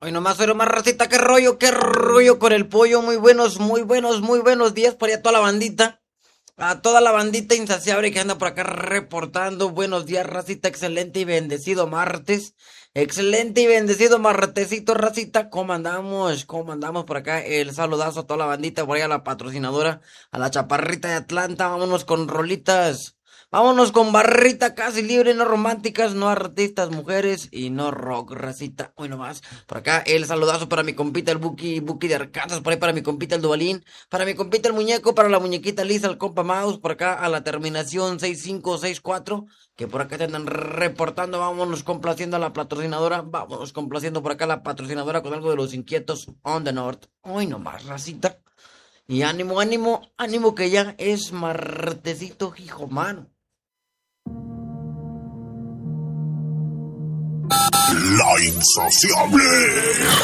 Hoy nomás, racita, qué rollo con el pollo. Muy buenos días para allá toda la bandita. A toda la bandita insaciable que anda por acá reportando. Buenos días, racita, excelente y bendecido martes. Excelente y bendecido martesito, racita. ¿Cómo andamos? ¿Cómo andamos por acá? El saludazo a toda la bandita, por ahí a la patrocinadora, a la chaparrita de Atlanta. Vámonos con rolitas. Vámonos con barrita casi libre, no románticas, no artistas, mujeres y no rock, racita. Hoy nomás. Por acá el saludazo para mi compita el Buki de Arkansas, por ahí para mi compita el Dubalín, para mi compita el muñeco, para la muñequita Lisa, el compa Mouse, por acá a la terminación 6564, que por acá te andan reportando. Vámonos complaciendo a la patrocinadora, vámonos complaciendo por acá a la patrocinadora con algo de los inquietos on the north. Hoy nomás, racita. Y ánimo, ánimo, ánimo que ya es martesito, hijo mano. La insaciable.